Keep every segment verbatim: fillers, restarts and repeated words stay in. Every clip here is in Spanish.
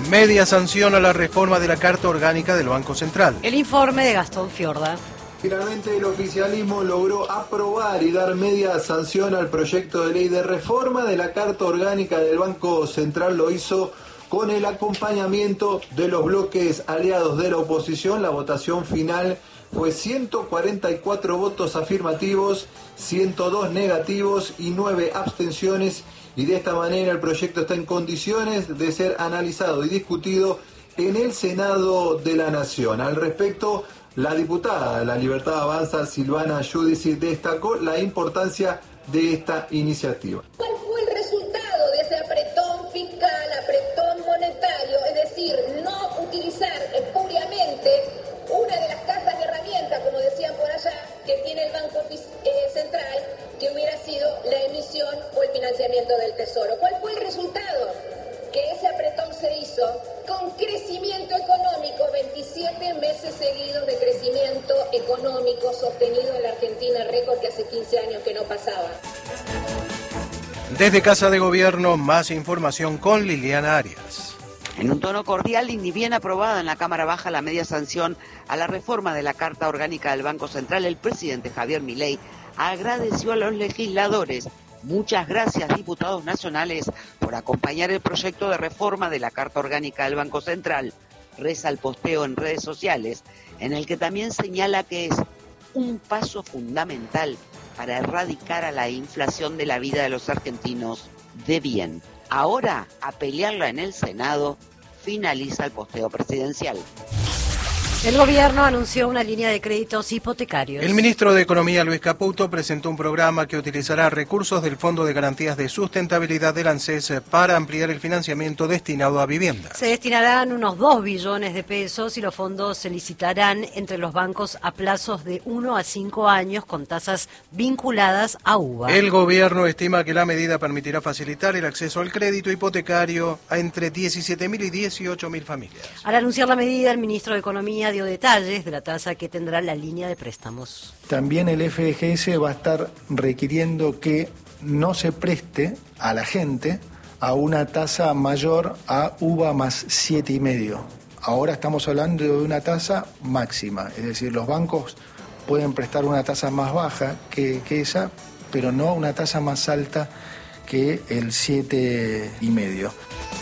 Media sanción a la reforma de la Carta Orgánica del Banco Central. El informe de Gastón Fiorda. Finalmente el oficialismo logró aprobar y dar media sanción al proyecto de ley de reforma de la Carta Orgánica del Banco Central. Lo hizo con el acompañamiento de los bloques aliados de la oposición. La votación final fue ciento cuarenta y cuatro votos afirmativos, ciento dos negativos y nueve abstenciones. Y de esta manera el proyecto está en condiciones de ser analizado y discutido en el Senado de la Nación. Al respecto, la diputada de La Libertad Avanza, Silvana Giudici, destacó la importancia de esta iniciativa. ¿Cuál fue el resultado de ese apretón fiscal, apretón monetario? Es decir, no utilizar espuriamente una de las cajas de herramientas, como decían por allá, que tiene el Banco Central, que hubiera sido la emisión o el financiamiento del Tesoro. ¿Cuál fue el resultado? Que ese apretón se hizo con crecimiento económico, veintisiete meses seguidos de crecimiento económico sostenido en la Argentina, récord que hace quince años que no pasaba. Desde Casa de Gobierno, más información con Liliana Arias. En un tono cordial y ni bien aprobada en la Cámara Baja la media sanción a la reforma de la Carta Orgánica del Banco Central, el presidente Javier Milei agradeció a los legisladores. Muchas gracias, diputados nacionales, por acompañar el proyecto de reforma de la Carta Orgánica del Banco Central. Reza el posteo en redes sociales, en el que también señala que es un paso fundamental para erradicar a la inflación de la vida de los argentinos de bien. Ahora, a pelearla en el Senado, finaliza el posteo presidencial. El gobierno anunció una línea de créditos hipotecarios. El ministro de Economía, Luis Caputo, presentó un programa que utilizará recursos del Fondo de Garantías de Sustentabilidad del ANSES para ampliar el financiamiento destinado a viviendas. Se destinarán unos dos billones de pesos y los fondos se licitarán entre los bancos a plazos de uno a cinco años con tasas vinculadas a U V A. El gobierno estima que la medida permitirá facilitar el acceso al crédito hipotecario a entre diecisiete mil y dieciocho mil familias. Al anunciar la medida, el ministro de Economía dio detalles de la tasa que tendrá la línea de préstamos. También el F G S va a estar requiriendo que no se preste a la gente a una tasa mayor a U V A más siete y medio. Ahora estamos hablando de una tasa máxima, es decir, los bancos pueden prestar una tasa más baja que, que esa, pero no una tasa más alta que el siete y medio.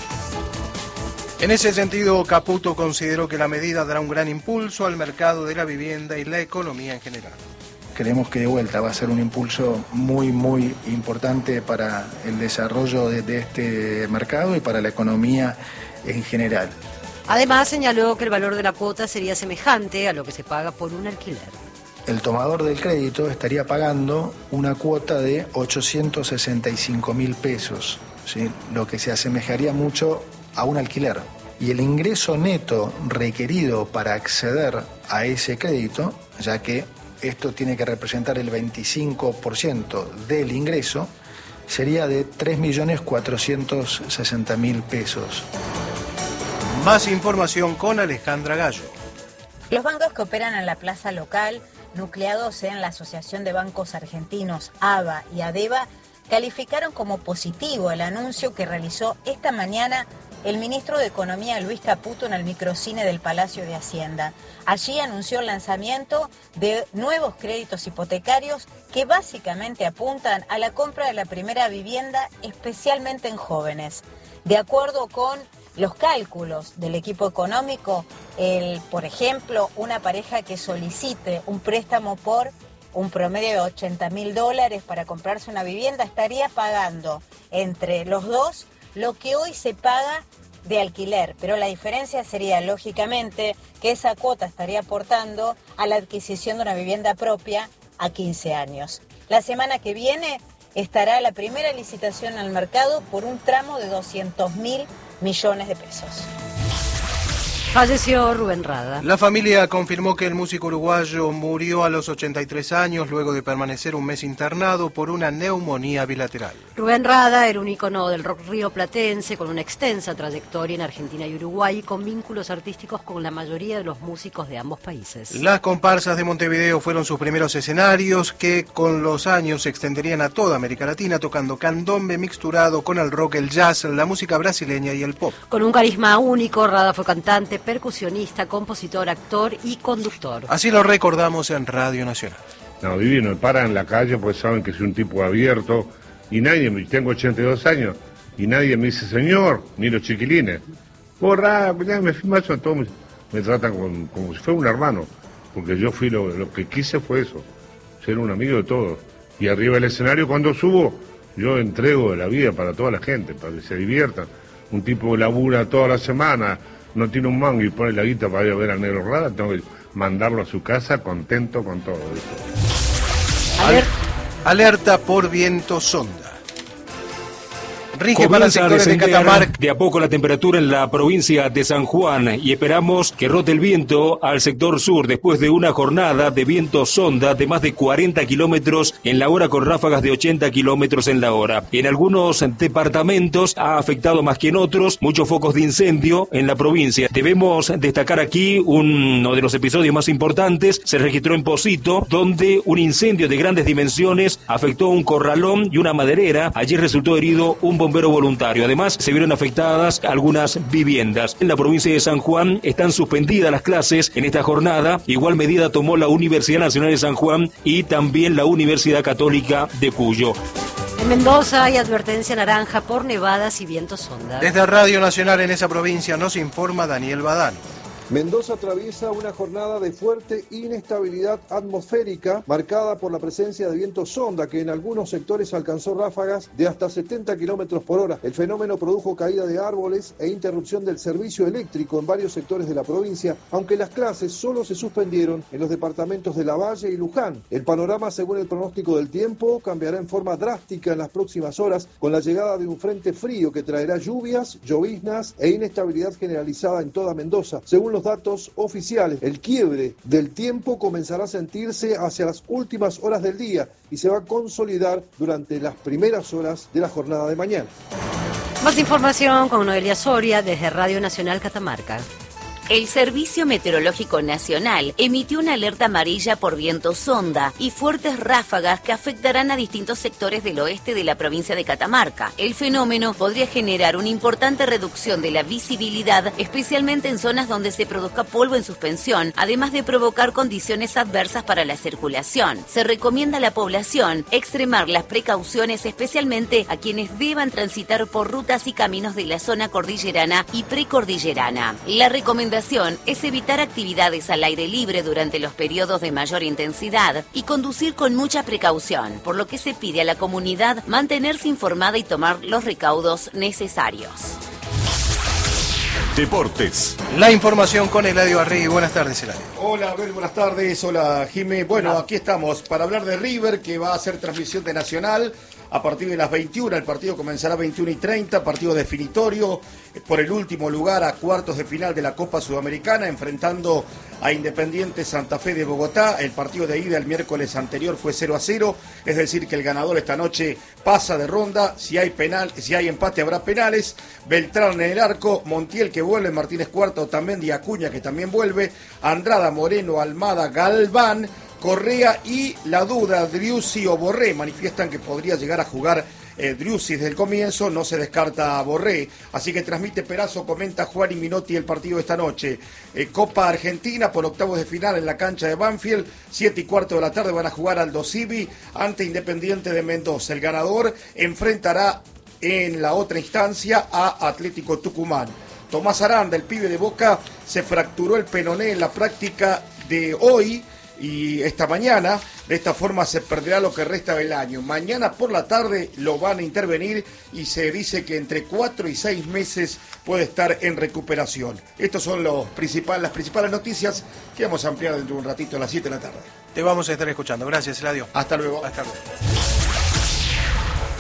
En ese sentido, Caputo consideró que la medida dará un gran impulso al mercado de la vivienda y la economía en general. Creemos que de vuelta va a ser un impulso muy, muy importante para el desarrollo de, de este mercado y para la economía en general. Además, señaló que el valor de la cuota sería semejante a lo que se paga por un alquiler. El tomador del crédito estaría pagando una cuota de ochocientos sesenta y cinco mil pesos, ¿sí? Lo que se asemejaría mucho a un alquiler. Y el ingreso neto requerido para acceder a ese crédito, ya que esto tiene que representar el veinticinco por ciento del ingreso, sería de tres millones cuatrocientos sesenta mil pesos. Más información con Alejandra Gallo. Los bancos que operan en la plaza local, nucleados en la Asociación de Bancos Argentinos, A B A y ADEBA, calificaron como positivo el anuncio que realizó esta mañana el ministro de Economía, Luis Caputo, en el microcine del Palacio de Hacienda. Allí anunció el lanzamiento de nuevos créditos hipotecarios que básicamente apuntan a la compra de la primera vivienda, especialmente en jóvenes. De acuerdo con los cálculos del equipo económico, el, por ejemplo, una pareja que solicite un préstamo por un promedio de ochenta mil dólares para comprarse una vivienda estaría pagando entre los dos lo que hoy se paga de alquiler, pero la diferencia sería, lógicamente, que esa cuota estaría aportando a la adquisición de una vivienda propia a quince años. La semana que viene estará la primera licitación al mercado por un tramo de doscientos mil millones de pesos. Falleció Rubén Rada. La familia confirmó que el músico uruguayo murió a los ochenta y tres años luego de permanecer un mes internado por una neumonía bilateral. Rubén Rada era un ícono del rock rioplatense con una extensa trayectoria en Argentina y Uruguay y con vínculos artísticos con la mayoría de los músicos de ambos países. Las comparsas de Montevideo fueron sus primeros escenarios que con los años se extenderían a toda América Latina tocando candombe mixturado con el rock, el jazz, la música brasileña y el pop. Con un carisma único, Rada fue cantante, percusionista, compositor, actor y conductor. Así lo recordamos en Radio Nacional. No, divino, paran en la calle pues saben que soy un tipo abierto y nadie, me tengo ochenta y dos años y nadie me dice, señor, ni los chiquilines. Borra, me firma eso, todos me, me tratan como, como si fuera un hermano, porque yo fui, lo, lo que quise fue eso, ser un amigo de todos. Y arriba del escenario cuando subo, yo entrego la vida para toda la gente, para que se diviertan. Un tipo que labura toda la semana, no tiene un mango y pone la guita para ir a ver al Negro Rada, tengo que mandarlo a su casa contento con todo eso. Aler- alerta por viento sonda. Rige para sectores de Catamarca. De a poco la temperatura en la provincia de San Juan y esperamos que rote el viento al sector sur después de una jornada de viento sonda de más de cuarenta kilómetros en la hora con ráfagas de ochenta kilómetros en la hora. En algunos departamentos ha afectado más que en otros muchos focos de incendio en la provincia. Debemos destacar aquí uno de los episodios más importantes. Se registró en Pocito, donde un incendio de grandes dimensiones afectó un corralón y una maderera. Allí resultó herido un bombero voluntario. Además, se vieron afectadas algunas viviendas. En la provincia de San Juan están suspendidas las clases en esta jornada. Igual medida tomó la Universidad Nacional de San Juan y también la Universidad Católica de Cuyo. En Mendoza hay advertencia naranja por nevadas y vientos sonda. Desde Radio Nacional en esa provincia nos informa Daniel Badán. Mendoza atraviesa una jornada de fuerte inestabilidad atmosférica marcada por la presencia de viento sonda que en algunos sectores alcanzó ráfagas de hasta setenta kilómetros por hora. El fenómeno produjo caída de árboles e interrupción del servicio eléctrico en varios sectores de la provincia, aunque las clases solo se suspendieron en los departamentos de Lavalle y Luján. El panorama, según el pronóstico del tiempo, cambiará en forma drástica en las próximas horas con la llegada de un frente frío que traerá lluvias, lloviznas e inestabilidad generalizada en toda Mendoza. Según los datos oficiales, el quiebre del tiempo comenzará a sentirse hacia las últimas horas del día y se va a consolidar durante las primeras horas de la jornada de mañana. Más información con Noelia Soria desde Radio Nacional Catamarca. El Servicio Meteorológico Nacional emitió una alerta amarilla por viento sonda y fuertes ráfagas que afectarán a distintos sectores del oeste de la provincia de Catamarca. El fenómeno podría generar una importante reducción de la visibilidad, especialmente en zonas donde se produzca polvo en suspensión, además de provocar condiciones adversas para la circulación. Se recomienda a la población extremar las precauciones, especialmente a quienes deban transitar por rutas y caminos de la zona cordillerana y precordillerana. La recomendación es evitar actividades al aire libre durante los periodos de mayor intensidad y conducir con mucha precaución, por lo que se pide a la comunidad mantenerse informada y tomar los recaudos necesarios. Deportes. La información con Eladio Arregui. Buenas tardes, Eladio. Hola, Abel, buenas tardes. Hola, Jimé. Bueno, aquí estamos para hablar de River, que va a hacer transmisión de Nacional a partir de las veintiuna. El partido comenzará a veintiuna y treinta, partido definitorio por el último lugar a cuartos de final de la Copa Sudamericana, enfrentando a Independiente Santa Fe de Bogotá. El partido de ida el miércoles anterior fue cero a cero, es decir que el ganador esta noche pasa de ronda. Si hay penal, si hay empate habrá penales. Beltrán en el arco, Montiel que vuelve, Martínez Cuarto también, Di Acuña que también vuelve, Andrada, Moreno, Almada, Galván, Correa y la duda, Driussi o Borré. Manifiestan que podría llegar a jugar eh, Driussi desde el comienzo, no se descarta a Borré. Así que transmite Perazo, comenta Juan y Minotti el partido de esta noche. Eh, Copa Argentina por octavos de final en la cancha de Banfield, siete y cuarto de la tarde van a jugar Aldo Civi ante Independiente de Mendoza. El ganador enfrentará en la otra instancia a Atlético Tucumán. Tomás Aranda, el pibe de Boca, se fracturó el peroné en la práctica de hoy y esta mañana. De esta forma se perderá lo que resta del año. Mañana por la tarde lo van a intervenir y se dice que entre cuatro y seis meses puede estar en recuperación. Estas son los principales, las principales noticias que vamos a ampliar dentro de un ratito a las siete de la tarde. Te vamos a estar escuchando. Gracias, Eladio. Hasta luego. Hasta luego.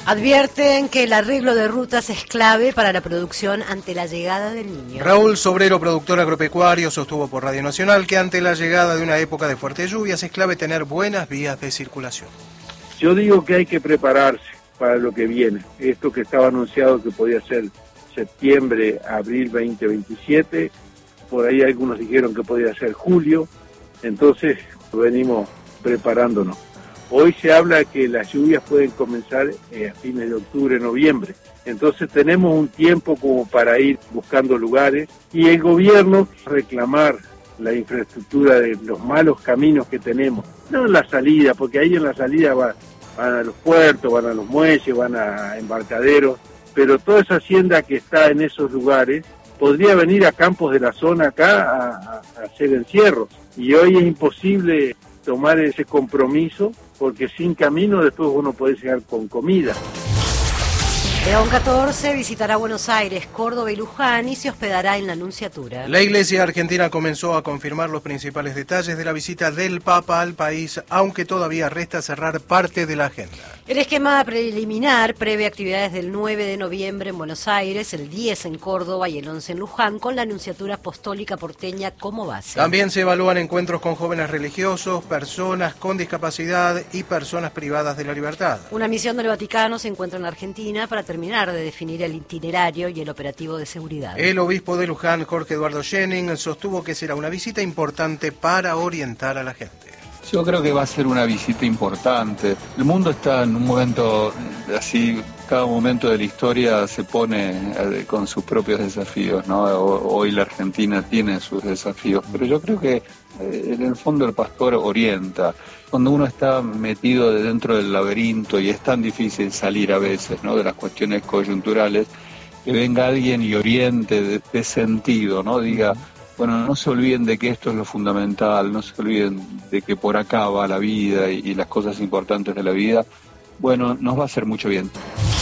Advierten que el arreglo de rutas es clave para la producción ante la llegada del niño. Raúl Sobrero, productor agropecuario, sostuvo por Radio Nacional que ante la llegada de una época de fuertes lluvias es clave tener buenas vías de circulación. Yo digo que hay que prepararse para lo que viene. Esto que estaba anunciado que podía ser septiembre, abril veinte veintisiete, por ahí algunos dijeron que podía ser julio, entonces venimos preparándonos. Hoy se habla que las lluvias pueden comenzar eh, a fines de octubre, noviembre. Entonces tenemos un tiempo como para ir buscando lugares y el gobierno reclamar la infraestructura de los malos caminos que tenemos. No en la salida, porque ahí en la salida va, van a los puertos, van a los muelles, van a embarcaderos, pero toda esa hacienda que está en esos lugares podría venir a campos de la zona acá a, a, a hacer encierros. Y hoy es imposible tomar ese compromiso porque sin camino después uno puede llegar con comida. León catorce visitará Buenos Aires, Córdoba y Luján y se hospedará en la Nunciatura. La Iglesia Argentina comenzó a confirmar los principales detalles de la visita del Papa al país, aunque todavía resta cerrar parte de la agenda. El esquema preliminar prevé actividades del nueve de noviembre en Buenos Aires, el diez en Córdoba y el once en Luján, con la Nunciatura Apostólica Porteña como base. También se evalúan encuentros con jóvenes religiosos, personas con discapacidad y personas privadas de la libertad. Una misión del Vaticano se encuentra en Argentina para terminar de definir el itinerario y el operativo de seguridad. El obispo de Luján, Jorge Eduardo Schenning, sostuvo que será una visita importante para orientar a la gente. Yo creo que va a ser una visita importante. El mundo está en un momento así, cada momento de la historia se pone con sus propios desafíos, ¿no? Hoy la Argentina tiene sus desafíos, pero yo creo que en el fondo el pastor orienta. Cuando uno está metido dentro del laberinto y es tan difícil salir a veces, ¿no?, de las cuestiones coyunturales, que venga alguien y oriente de, de sentido, ¿no? Diga, bueno, no se olviden de que esto es lo fundamental, no se olviden de que por acá va la vida y, y las cosas importantes de la vida. Bueno, nos va a hacer mucho bien.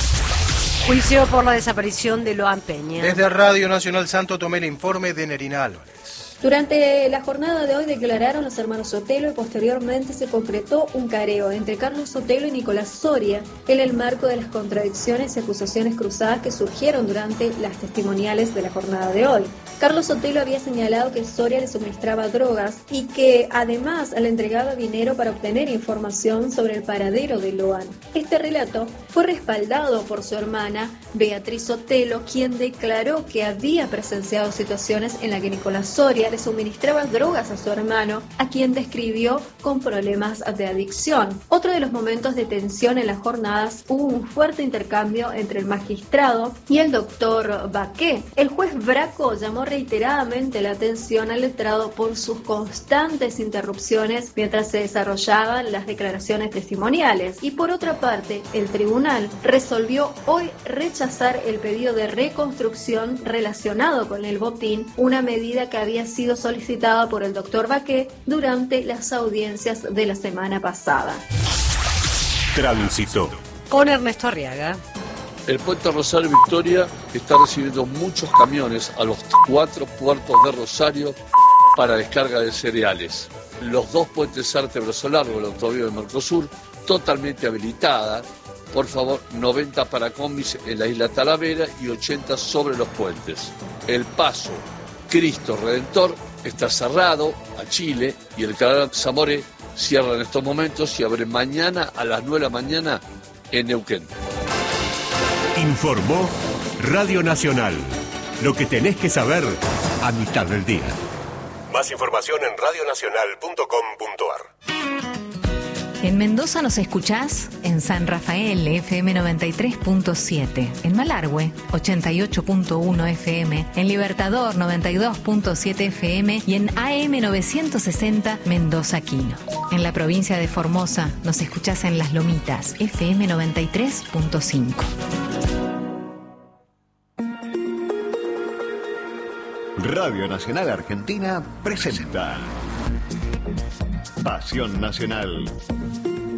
Juicio por la desaparición de Loan Peña. Desde Radio Nacional Santo tomé el informe de Nerina Álvarez. Durante la jornada de hoy declararon los hermanos Sotelo y posteriormente se concretó un careo entre Carlos Sotelo y Nicolás Soria en el marco de las contradicciones y acusaciones cruzadas que surgieron durante las testimoniales de la jornada de hoy. Carlos Sotelo había señalado que Soria le suministraba drogas y que además le entregaba dinero para obtener información sobre el paradero de Loan. Este relato fue respaldado por su hermana Beatriz Sotelo, quien declaró que había presenciado situaciones en las que Nicolás Soria le suministraba drogas a su hermano, a quien describió con problemas de adicción. Otro de los momentos de tensión en las jornadas, hubo un fuerte intercambio entre el magistrado y el doctor Baqué. El juez Braco llamó reiteradamente la atención al letrado por sus constantes interrupciones mientras se desarrollaban las declaraciones testimoniales. Y por otra parte, el tribunal resolvió hoy rechazar el pedido de reconstrucción relacionado con el botín, una medida que había sido sido solicitada por el doctor Baqué durante las audiencias de la semana pasada. Tránsito. Con Ernesto Arriaga. El puente Rosario Victoria está recibiendo muchos camiones a los cuatro puertos de Rosario para descarga de cereales. Los dos puentes Arte Brazo Largo, la autovía de Mercosur, totalmente habilitada. Por favor, noventa para combis en la isla Talavera y ochenta sobre los puentes. El paso Cristo Redentor está cerrado a Chile y el canal Zamoré cierra en estos momentos y abre mañana a las nueve de la mañana en Neuquén. Informó Radio Nacional. Lo que tenés que saber a mitad del día. Más información en radio nacional punto com punto a r. En Mendoza nos escuchás en San Rafael, F M noventa y tres punto siete, en Malargüe, ochenta y ocho punto uno F M, en Libertador, noventa y dos punto siete F M y en A M novecientos sesenta Mendoza Quino. En la provincia de Formosa nos escuchás en Las Lomitas, F M noventa y tres punto cinco. Radio Nacional Argentina presenta Pasión Nacional.